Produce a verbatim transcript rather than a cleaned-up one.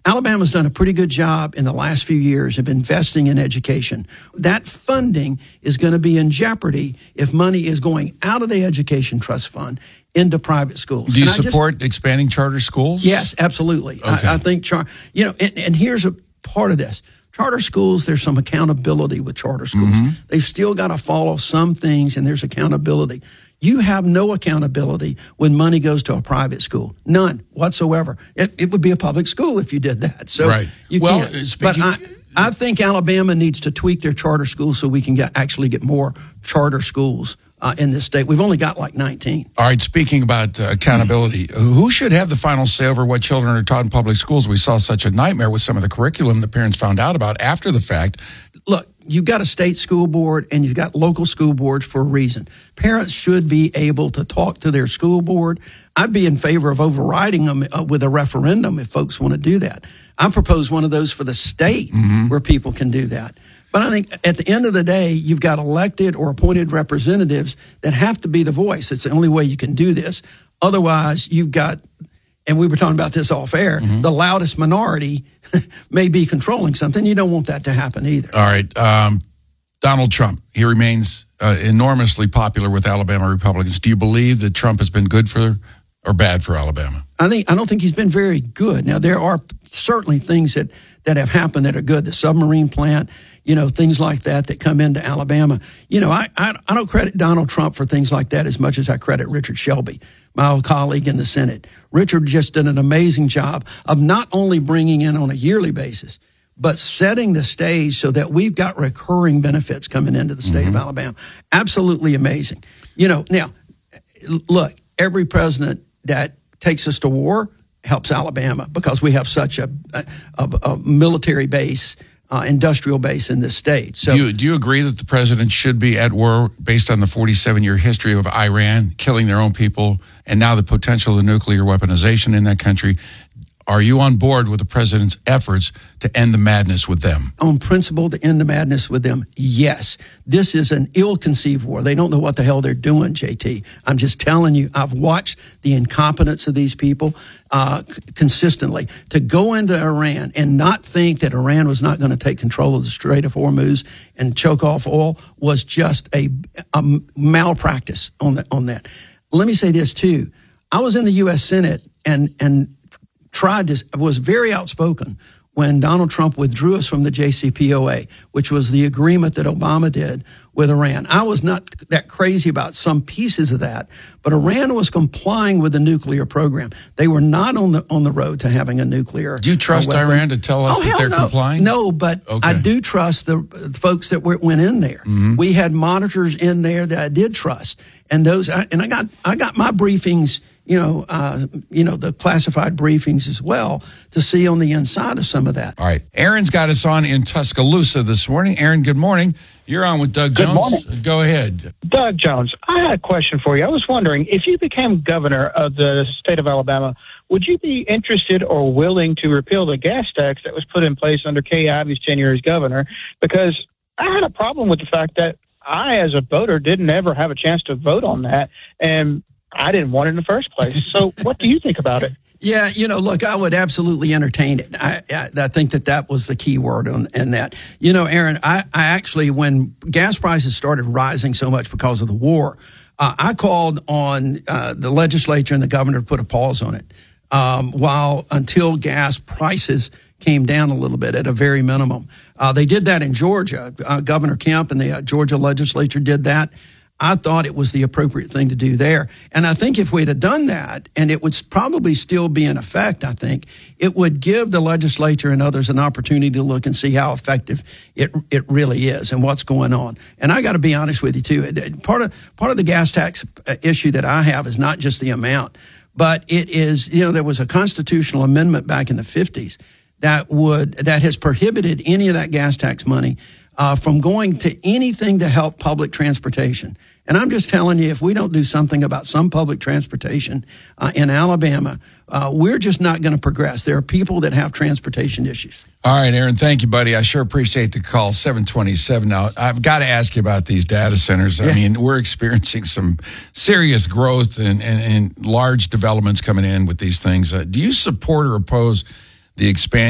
Alabama's done a pretty good job in the last few years of investing in education. That funding is going to be in jeopardy if money is going out of the education trust fund into private schools. Do you and support just, expanding charter schools? Yes, absolutely. Okay. I, I think, char, you know, and, and here's a part of this. Charter schools, there's some accountability with charter schools. Mm-hmm. They've still got to follow some things, and there's accountability. You have no accountability when money goes to a private school. None whatsoever. It, it would be a public school if you did that. So right. you well, can't. Speaking, but I, I think Alabama needs to tweak their charter schools so we can get, actually get more charter schools uh, in this state. We've only got like nineteen. All right, speaking about uh, accountability, who should have the final say over what children are taught in public schools? We saw such a nightmare with some of the curriculum the parents found out about after the fact. Look, you've got a state school board and you've got local school boards for a reason. Parents should be able to talk to their school board. I'd be in favor of overriding them with a referendum if folks want to do that. I propose one of those for the state mm-hmm. where people can do that. But I think at the end of the day, you've got elected or appointed representatives that have to be the voice. It's the only way you can do this. Otherwise, you've got, and we were talking about this off air, mm-hmm. the loudest minority may be controlling something. You don't want that to happen either. All right. Um, Donald Trump, he remains uh, enormously popular with Alabama Republicans. Do you believe that Trump has been good for or bad for Alabama? I think I don't think he's been very good. Now, there are certainly things that, that have happened that are good. The submarine plant, you know, things like that that come into Alabama. You know, I, I, I don't credit Donald Trump for things like that as much as I credit Richard Shelby, my old colleague in the Senate. Richard just did an amazing job of not only bringing in on a yearly basis, but setting the stage so that we've got recurring benefits coming into the state mm-hmm. of Alabama. Absolutely amazing. You know, now, look, every president that takes us to war helps Alabama because we have such a, a, a military base, uh, industrial base in this state. So, do you, do you agree that the president should be at war based on the forty-seven year history of Iran killing their own people and now the potential of nuclear weaponization in that country? Are you on board with the president's efforts to end the madness with them? On principle, to end the madness with them, yes. This is an ill-conceived war. They don't know what the hell they're doing, J T. I'm just telling you, I've watched the incompetence of these people uh, c- consistently. To go into Iran and not think that Iran was not going to take control of the Strait of Hormuz and choke off oil was just a, a malpractice on, the, on that. Let me say this, too. I was in the U S Senate and and tried to, was very outspoken when Donald Trump withdrew us from the J C P O A, which was the agreement that Obama did with Iran. I was not that crazy about some pieces of that, but Iran was complying with the nuclear program. They were not on the on the road to having a nuclear. Do you trust weapon. Iran to tell us oh, that hell they're no. complying? No, but okay. I do trust the folks that were, went in there. Mm-hmm. We had monitors in there that I did trust, and those, and I got I got my briefings. You know, uh, you know, the classified briefings as well to see on the inside of some of that. All right. Aaron's got us on in Tuscaloosa this morning. Aaron, good morning. You're on with Doug good Jones. Morning. Go ahead. Doug Jones, I had a question for you. I was wondering, if you became governor of the state of Alabama, would you be interested or willing to repeal the gas tax that was put in place under Kay Ivey's tenure as governor? Because I had a problem with the fact that I, as a voter, didn't ever have a chance to vote on that. And I didn't want it in the first place. So what do you think about it? Yeah, you know, look, I would absolutely entertain it. I, I, I think that that was the key word on, in that. You know, Aaron, I, I actually, when gas prices started rising so much because of the war, uh, I called on uh, the legislature and the governor to put a pause on it um, while until gas prices came down a little bit at a very minimum. Uh, they did that in Georgia. Uh, Governor Kemp and the uh, Georgia legislature did that. I thought it was the appropriate thing to do there. And I think if we'd have done that, and it would probably still be in effect, I think, it would give the legislature and others an opportunity to look and see how effective it it really is and what's going on. And I got to be honest with you, too. Part of, part of the gas tax issue that I have is not just the amount, but it is, you know, there was a constitutional amendment back in the fifties that would, that has prohibited any of that gas tax money Uh, from going to anything to help public transportation. And I'm just telling you, if we don't do something about some public transportation uh, in Alabama, uh, we're just not going to progress. There are people that have transportation issues. All right, Aaron, thank you, buddy. I sure appreciate the call. seven twenty-seven now. I've got to ask you about these data centers. Yeah. I mean, we're experiencing some serious growth and, and, and large developments coming in with these things. Uh, do you support or oppose the expansion